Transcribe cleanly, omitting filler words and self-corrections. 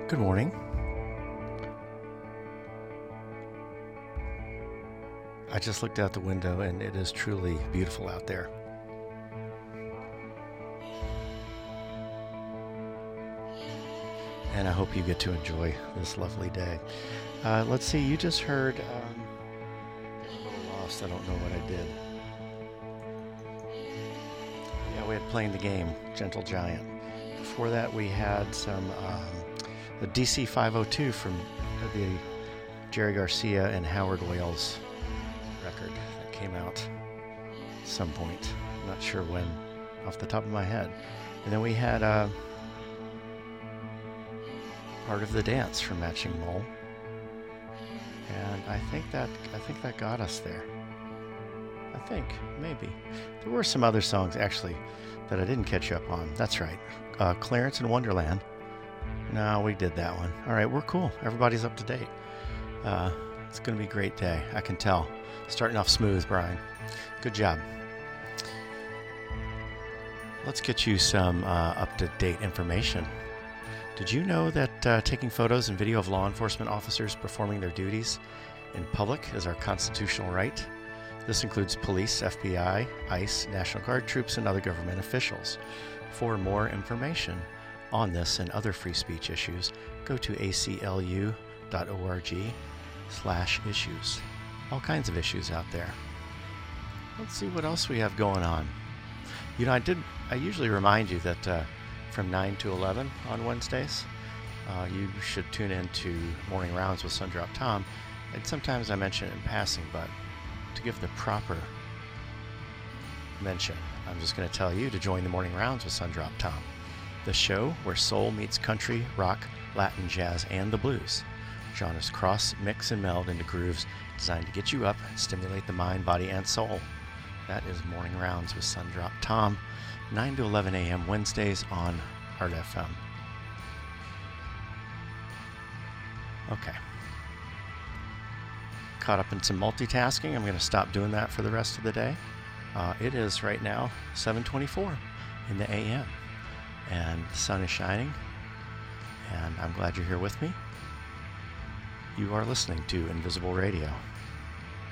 Good morning. I just looked out the window and it is truly beautiful out there. And I hope you get to enjoy this lovely day. Let's see, you just heard, I'm a little lost, I don't know what I did. Yeah, we had Playing the Game, Gentle Giant. Before that we had some, the DC 502 from the Jerry Garcia and Howard Wales record that came out at some point. I'm not sure when, off the top of my head. And then we had Part of the Dance from Matching Mole. And I think that got us there. I think, maybe. There were some other songs, actually, that I didn't catch up on. That's right. Clarence in Wonderland. No, we did that one. All right, we're cool. Everybody's up to date. It's going to be a great day. I can tell. Starting off smooth, Brian. Good job. Let's get you some up-to-date information. Did you know that taking photos and video of law enforcement officers performing their duties in public is our constitutional right? This includes police, FBI, ICE, National Guard troops, and other government officials. For more information on this and other free speech issues, go to aclu.org/issues. All kinds of issues out there. Let's see what else we have going on. You know, I usually remind you that from 9 to 11 on Wednesdays, you should tune in to Morning Rounds with Sundrop Tom. And sometimes I mention it in passing, but to give the proper mention, I'm just going to tell you to join the Morning Rounds with Sundrop Tom, the show where soul meets country, rock, Latin, jazz, and the blues. Genres cross, mix, and meld into grooves designed to get you up and stimulate the mind, body, and soul. That is Morning Rounds with Sundrop Tom, 9 to 11 a.m. Wednesdays on Heart FM. Okay. Caught up in some multitasking. I'm going to stop doing that for the rest of the day. It is right now 7:24 in the a.m. and the sun is shining, and I'm glad you're here with me. You are listening to Invisible Radio.